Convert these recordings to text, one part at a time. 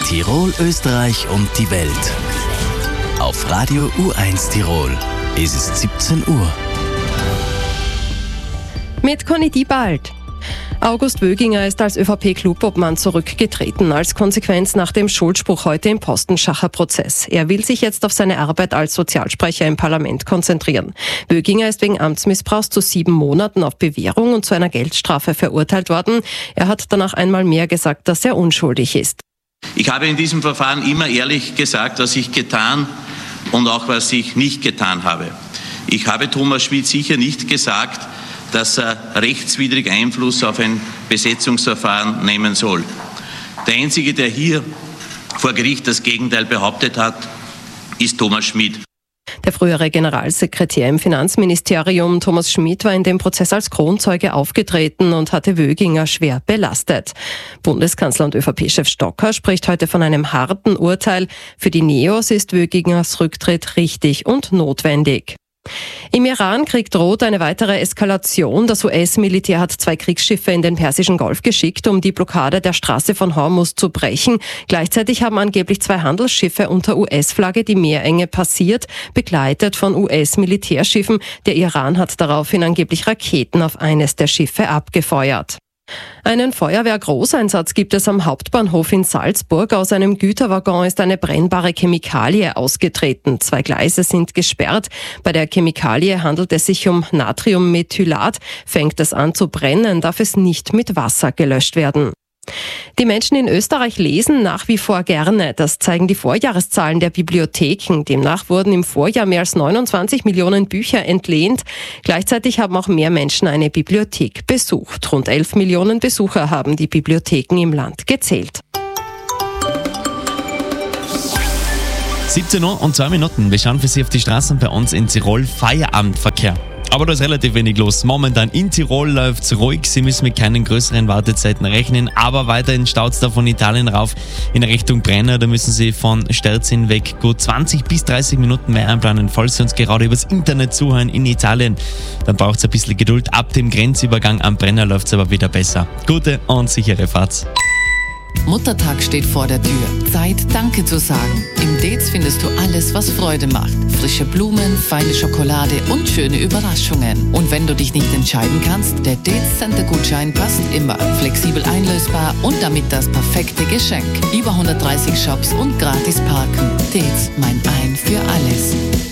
Tirol, Österreich und die Welt. Auf Radio U1 Tirol ist es 17 Uhr. Mit Conny Diebald. August Wöginger ist als ÖVP-Clubobmann zurückgetreten, als Konsequenz nach dem Schuldspruch heute im Postenschacher-Prozess. Er will sich jetzt auf seine Arbeit als Sozialsprecher im Parlament konzentrieren. Wöginger ist wegen Amtsmissbrauchs zu 7 Monaten auf Bewährung und zu einer Geldstrafe verurteilt worden. Er hat danach einmal mehr gesagt, dass er unschuldig ist. Ich habe in diesem Verfahren immer ehrlich gesagt, was ich getan und auch was ich nicht getan habe. Ich habe Thomas Schmidt sicher nicht gesagt, dass er rechtswidrig Einfluss auf ein Besetzungsverfahren nehmen soll. Der Einzige, der hier vor Gericht das Gegenteil behauptet hat, ist Thomas Schmidt. Der frühere Generalsekretär im Finanzministerium Thomas Schmidt war in dem Prozess als Kronzeuge aufgetreten und hatte Wöginger schwer belastet. Bundeskanzler und ÖVP-Chef Stocker spricht heute von einem harten Urteil. Für die Neos ist Wögingers Rücktritt richtig und notwendig. Im Iran-Krieg droht eine weitere Eskalation. Das US-Militär hat 2 Kriegsschiffe in den Persischen Golf geschickt, um die Blockade der Straße von Hormuz zu brechen. Gleichzeitig haben angeblich 2 Handelsschiffe unter US-Flagge die Meerenge passiert, begleitet von US-Militärschiffen. Der Iran hat daraufhin angeblich Raketen auf eines der Schiffe abgefeuert. Einen Feuerwehr-Großeinsatz gibt es am Hauptbahnhof in Salzburg. Aus einem Güterwaggon ist eine brennbare Chemikalie ausgetreten. 2 Gleise sind gesperrt. Bei der Chemikalie handelt es sich um Natriummethylat. Fängt es an zu brennen, darf es nicht mit Wasser gelöscht werden. Die Menschen in Österreich lesen nach wie vor gerne. Das zeigen die Vorjahreszahlen der Bibliotheken. Demnach wurden im Vorjahr mehr als 29 Millionen Bücher entlehnt. Gleichzeitig haben auch mehr Menschen eine Bibliothek besucht. Rund 11 Millionen Besucher haben die Bibliotheken im Land gezählt. 17 Uhr und 2 Minuten. Wir schauen für Sie auf die Straßen bei uns in Tirol. Feierabendverkehr. Aber da ist relativ wenig los. Momentan in Tirol läuft es ruhig. Sie müssen mit keinen größeren Wartezeiten rechnen. Aber weiterhin staut es da von Italien rauf in Richtung Brenner. Da müssen Sie von Sterzin weg gut 20 bis 30 Minuten mehr einplanen. Falls Sie uns gerade übers Internet zuhören in Italien, dann braucht es ein bisschen Geduld. Ab dem Grenzübergang am Brenner läuft es aber wieder besser. Gute und sichere Fahrt. Muttertag steht vor der Tür. Zeit, Danke zu sagen. Im Dez findest du alles, was Freude macht. Frische Blumen, feine Schokolade und schöne Überraschungen. Und wenn du dich nicht entscheiden kannst, der Dez-Center-Gutschein passt immer. Flexibel einlösbar und damit das perfekte Geschenk. Über 130 Shops und gratis parken. Dez, mein Ein für alles.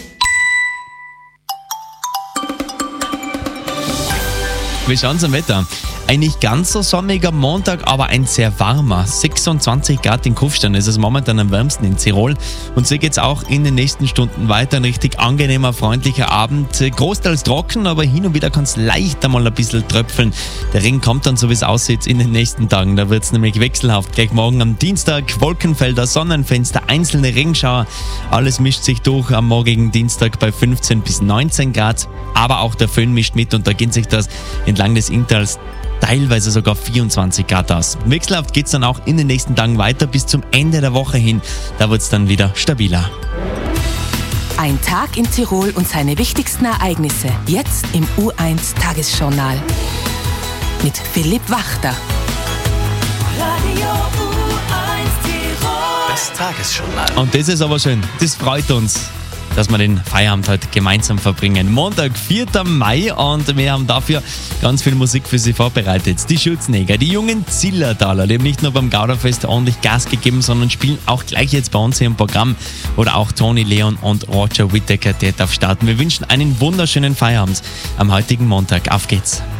Wir schauen zum Wetter. Ein nicht ganz so sonniger Montag, aber ein sehr warmer. 26 Grad in Kufstein ist es momentan am wärmsten in Tirol. Und so geht es auch in den nächsten Stunden weiter. Ein richtig angenehmer, freundlicher Abend. Großteils trocken, aber hin und wieder kann es leicht einmal ein bisschen tröpfeln. Der Regen kommt dann, so wie es aussieht, in den nächsten Tagen. Da wird es nämlich wechselhaft. Gleich morgen am Dienstag Wolkenfelder, Sonnenfenster, einzelne Regenschauer. Alles mischt sich durch am morgigen Dienstag bei 15 bis 19 Grad. Aber auch der Föhn mischt mit und da geht sich das entlang des Inntals teilweise sogar 24 Grad aus. Wechselhaft geht es dann auch in den nächsten Tagen weiter bis zum Ende der Woche hin. Da wird es dann wieder stabiler. Ein Tag in Tirol und seine wichtigsten Ereignisse. Jetzt im U1 Tagesjournal. Mit Philipp Wachter. Radio U1 Tirol. Das Tagesjournal. Und das ist aber schön. Das freut uns, dass wir den Feierabend heute gemeinsam verbringen. Montag, 4. Mai und wir haben dafür ganz viel Musik für Sie vorbereitet. Die Schürzenegger, die jungen Zillertaler, die haben nicht nur beim Gauderfest ordentlich Gas gegeben, sondern spielen auch gleich jetzt bei uns hier im Programm. Oder auch Toni Leon und Roger Whittaker, der darf starten. Wir wünschen einen wunderschönen Feierabend am heutigen Montag. Auf geht's!